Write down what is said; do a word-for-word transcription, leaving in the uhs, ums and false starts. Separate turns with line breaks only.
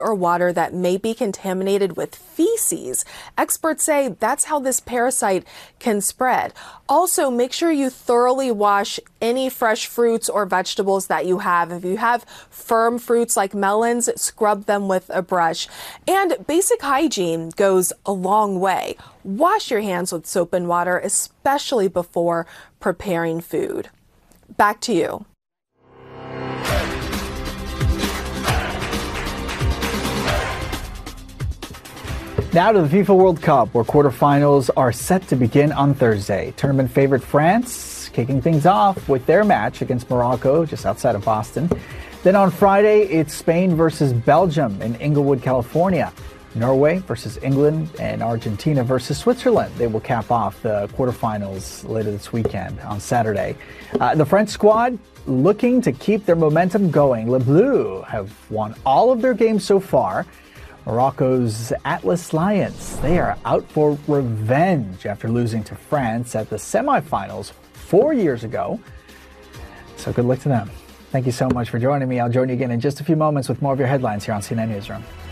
or water that may be contaminated with feces. Experts say that's how this parasite can spread. Also, make sure you thoroughly wash any fresh fruits or vegetables that you have. If you have firm fruits like melons, scrub them with a brush. And basic hygiene goes a long way. Wash your hands with soap and water, especially before preparing food. Back to you.
Now to the FIFA World Cup, where quarterfinals are set to begin on Thursday. Tournament favorite France kicking things off with their match against Morocco just outside of Boston. Then on Friday, it's Spain versus Belgium in Inglewood, California. Norway versus England, and Argentina versus Switzerland. They will cap off the quarterfinals later this weekend on Saturday. Uh, the French squad looking to keep their momentum going. Les Bleus have won all of their games so far. Morocco's Atlas Lions, they are out for revenge after losing to France at the semifinals four years ago. So good luck to them. Thank you so much for joining me. I'll join you again in just a few moments with more of your headlines here on C N N Newsroom.